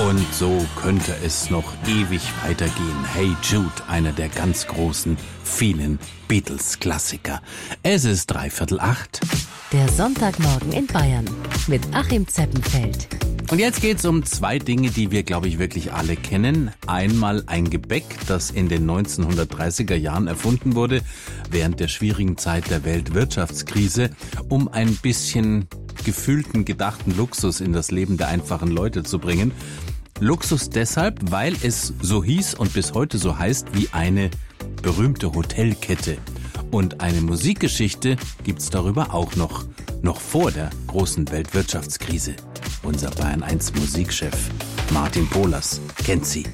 Und so könnte es noch ewig weitergehen. Hey Jude, einer der ganz großen, vielen Beatles-Klassiker. Es ist 7:45. Der Sonntagmorgen in Bayern mit Achim Zeppenfeld. Und jetzt geht's um zwei Dinge, die wir, glaube ich, wirklich alle kennen. Einmal ein Gebäck, das in den 1930er Jahren erfunden wurde, während der schwierigen Zeit der Weltwirtschaftskrise, um ein bisschen gefühlten, gedachten Luxus in das Leben der einfachen Leute zu bringen. Luxus deshalb, weil es so hieß und bis heute so heißt wie eine berühmte Hotelkette. Und eine Musikgeschichte gibt's darüber auch noch vor der großen Weltwirtschaftskrise. Unser Bayern 1 Musikchef Martin Pohlers kennt sie.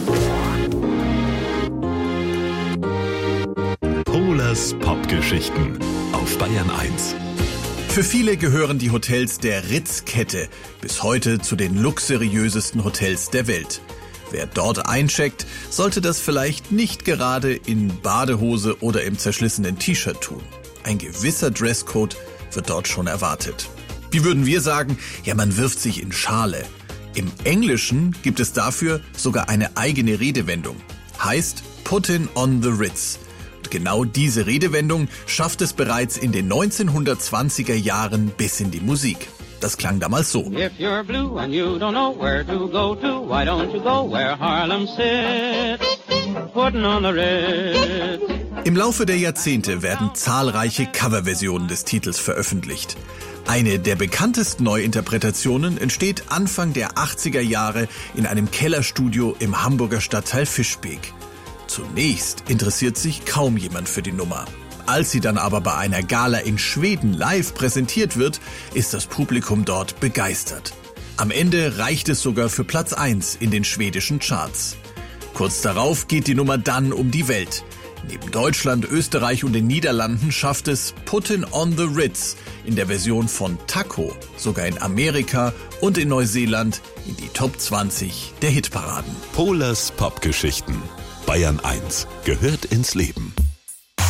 Pohlers Popgeschichten auf Bayern 1. Für viele gehören die Hotels der Ritz-Kette bis heute zu den luxuriösesten Hotels der Welt. Wer dort eincheckt, sollte das vielleicht nicht gerade in Badehose oder im zerschlissenen T-Shirt tun. Ein gewisser Dresscode wird dort schon erwartet. Wie würden wir sagen? Ja, man wirft sich in Schale. Im Englischen gibt es dafür sogar eine eigene Redewendung. Heißt Puttin' on the Ritz. Und genau diese Redewendung schafft es bereits in den 1920er Jahren bis in die Musik. Das klang damals so. If you're blue and you don't know where to go to, why don't you go where Harlem sits, putting on the Ritz. Im Laufe der Jahrzehnte werden zahlreiche Coverversionen des Titels veröffentlicht. Eine der bekanntesten Neuinterpretationen entsteht Anfang der 80er Jahre in einem Kellerstudio im Hamburger Stadtteil Fischbeck. Zunächst interessiert sich kaum jemand für die Nummer. Als sie dann aber bei einer Gala in Schweden live präsentiert wird, ist das Publikum dort begeistert. Am Ende reicht es sogar für Platz 1 in den schwedischen Charts. Kurz darauf geht die Nummer dann um die Welt. Neben Deutschland, Österreich und den Niederlanden schafft es Puttin' on the Ritz in der Version von Taco sogar in Amerika und in Neuseeland in die Top 20 der Hitparaden. Pohlers Popgeschichten. Bayern 1 gehört ins Leben.